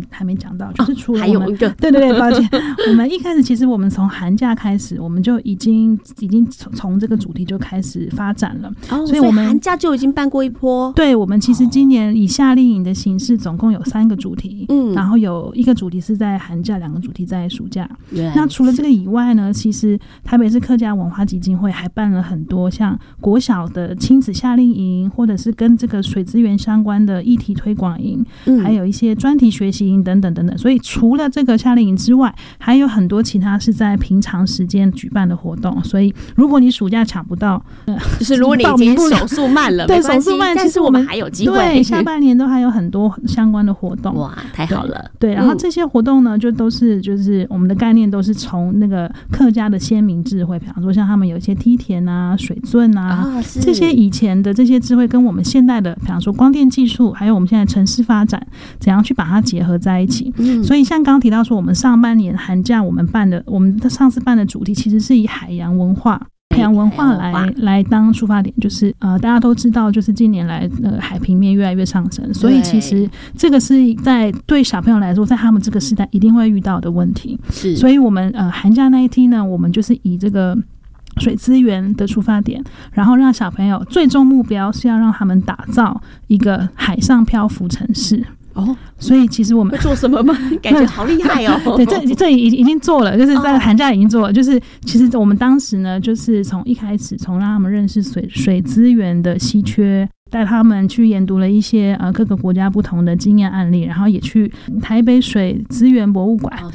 没讲到，就是除了还有一个， 对对对，抱歉，我们一开始其实我们从寒假开始，我们就已经从这个主题就开始发展了， 所以我们寒假就已经办过一波。 对，我们其实今年以夏令营的形式，总共有3个主题，然后有1个主题是在寒假，2个主题在暑假。那除了这个以外呢，其实台北市客家文化基金会还办了很多像国小的亲子夏令营，或者是跟这个水资源相关的议题推广营，还有一些专题学习营等等等等。所以除了这个夏令营之外，还有很多其他是在平常时间举办的活动。所以如果你暑假抢不到， 就是如果你已经手速慢了， 对，手速慢， 其实我们还有机会。 对，下半年都还有很多相关的活动。 哇，太好了。 对，然后这些活动呢，就是我们的概念都是从那个客家的先民智慧，比方说像他们有一些梯田啊、水圳啊，这些以前的这些智慧，跟我们现代的，比方说光电技术，还有我们现在城市发展，怎样去把它结合在一起。所以像刚刚提到说，我们上半年寒假我们上次办的主题其实是以海洋文化来当出发点，就是大家都知道，就是近年来海平面越来越上升，所以其实这个是在对小朋友来说，在他们这个时代一定会遇到的问题。是，所以我们寒假那一天呢，我们就是以这个水资源的出发点，然后让小朋友最终目标是要让他们打造一个海上漂浮城市。所以其实我们会做什么吗？感觉好厉害哦！ 对，这已经做了，就是在寒假已经做了。就是其实我们当时呢，就是从一开始从让他们认识水资源的稀缺，带他们去研读了一些各个国家不同的经验案例，然后也去台北水资源博物馆。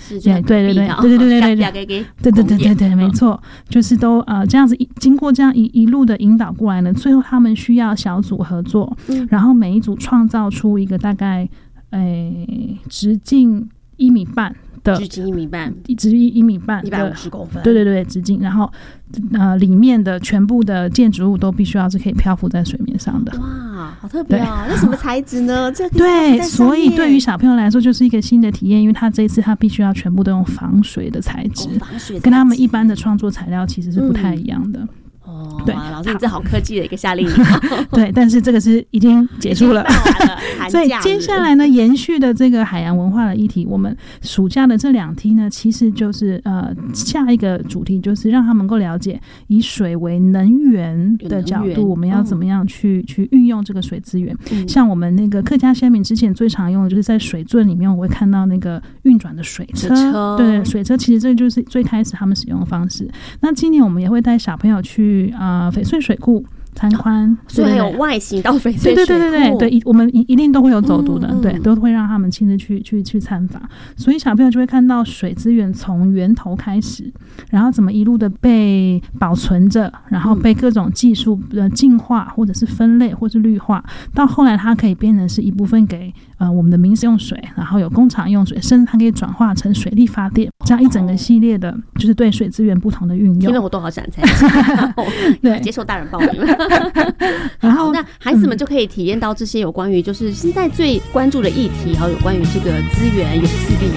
对，没错，就是都这样子经过这样一路的引导过来呢，最后他们需要小组合作，然后每一组创造出一个大概直径1.5米的， 直径1.5米， 直径1.5米 150公分， 对，直径，然后里面的全部的建筑物都必须要是可以漂浮在水面上的。 哇，好特别哦！那什么材质呢？ 对，所以对于小朋友来说就是一个新的体验，因为他这一次他必须要全部都用防水的材质，跟他们一般的创作材料其实是不太一样的。 对，老师，你这好科技的一个夏令营。 对，但是这个是已经结束了，所以接下来呢，延续的这个海洋文化的议题，我们暑假的这2梯呢，其实就是下一个主题就是让他们能够了解以水为能源的角度，我们要怎么样去运用这个水资源。像我们那个客家先民之前最常用的就是在水圳里面，我会看到那个运转的水车。对，水车其实这就是最开始他们使用的方式。那今年我们也会带小朋友去翡翠水库参观， 所以还有外形到翡翠水库。 对，我们一定都会有走读的，对，都会让他们亲自去参访，所以小朋友就会看到水资源从源头开始，然后怎么一路的被保存着，然后被各种技术的净化，或者是分类，或是绿化，到后来它可以变成是一部分给我们的民生用水，然后有工厂用水，甚至它可以转化成水力发电，这样一整个系列的，就是对水资源不同的运用。 听了我都好想参加，对，接受大人报名。然后那孩子们就可以体验到这些有关于就是现在最关注的议题，还有关于这个资源永续利